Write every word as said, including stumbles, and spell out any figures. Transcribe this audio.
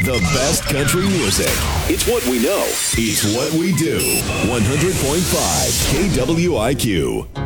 The best country music. It's what we know. It's what we do. one hundred point five K W I Q.